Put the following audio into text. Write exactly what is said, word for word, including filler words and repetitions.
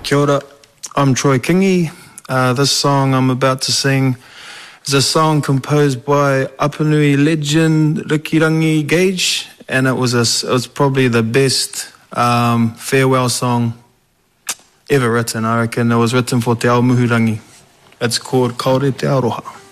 Kia ora, I'm Troy Kingi. Uh, this song I'm about to sing is a song composed by Apanui legend Rikirangi Gage, and it was a, it was probably the best um, farewell song ever written. I reckon it was written for Te Ao Muhurangi. It's called Kaore Te Aroha.